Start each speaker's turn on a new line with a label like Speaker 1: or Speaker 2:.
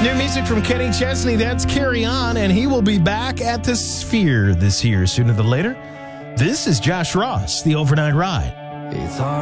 Speaker 1: New music from Kenny Chesney, that's Carry On, and he will be back at the Sphere this year sooner than later. This is Josh Ross, The Overnight Ride.
Speaker 2: It's hard.